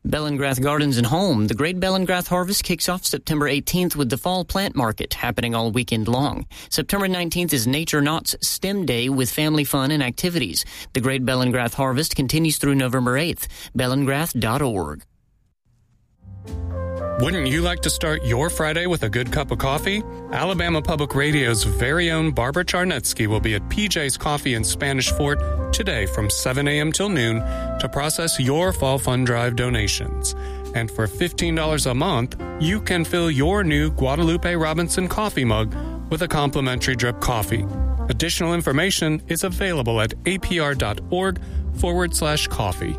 Bellingrath Gardens and Home. The Great Bellingrath Harvest kicks off September 18th with the Fall Plant Market happening all weekend long. September 19th is Nature Knott's STEM Day with family fun and activities. The Great Bellingrath Harvest continues through November 8th. Bellingrath.org. Wouldn't you like to start your Friday with a good cup of coffee? Alabama Public Radio's very own Barbara Charnetsky will be at PJ's Coffee in Spanish Fort today from 7 a.m. till noon to process your Fall Fund Drive donations. And for $15 a month, you can fill your new Guadalupe Robinson coffee mug with a complimentary drip coffee. Additional information is available at apr.org/coffee.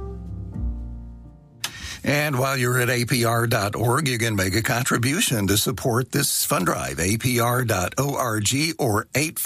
And while you're at apr.org, you can make a contribution to support this fund drive. apr.org or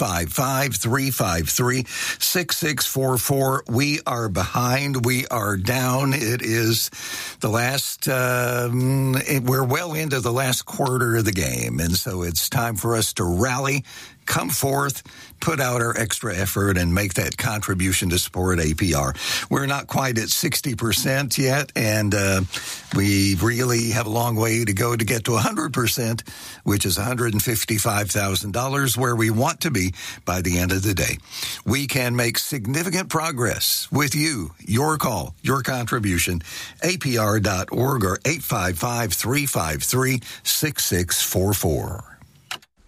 855-353-6644. We are behind. We are down. It is the last, we're well into the last quarter of the game. And so it's time for us to rally, come forth, put out our extra effort, and make that contribution to support APR. We're not quite at 60% yet, and we really have a long way to go to get to 100%, which is $155,000, where we want to be by the end of the day. We can make significant progress with you, your call, your contribution, apr.org or 855-353-6644.